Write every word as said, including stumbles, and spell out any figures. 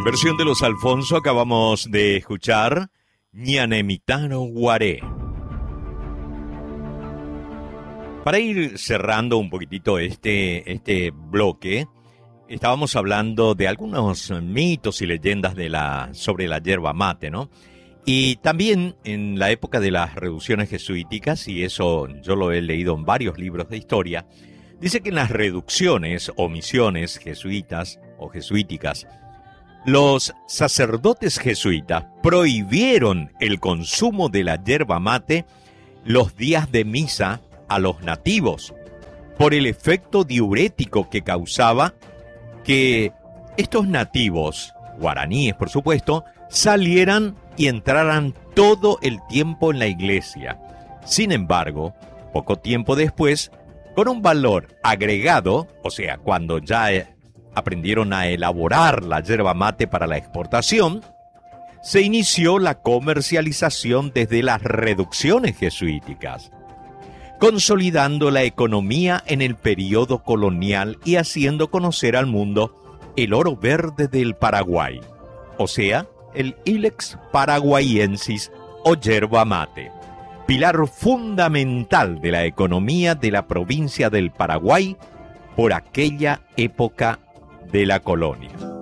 versión de Los Alfonso acabamos de escuchar Ñanemitano Guaré. Para ir cerrando un poquitito este, este bloque, estábamos hablando de algunos mitos y leyendas de la, sobre la yerba mate, ¿no? Y también en la época de las reducciones jesuíticas, y eso yo lo he leído en varios libros de historia, dice que en las reducciones o misiones jesuitas o jesuíticas, los sacerdotes jesuitas prohibieron el consumo de la yerba mate los días de misa a los nativos por el efecto diurético que causaba que estos nativos, guaraníes por supuesto, salieran y entraran todo el tiempo en la iglesia. Sin embargo, poco tiempo después, con un valor agregado, o sea, cuando ya aprendieron a elaborar la yerba mate para la exportación, se inició la comercialización desde las reducciones jesuíticas, consolidando la economía en el periodo colonial y haciendo conocer al mundo el oro verde del Paraguay, o sea, el Ilex paraguayensis o yerba mate, pilar fundamental de la economía de la provincia del Paraguay por aquella época de la colonia.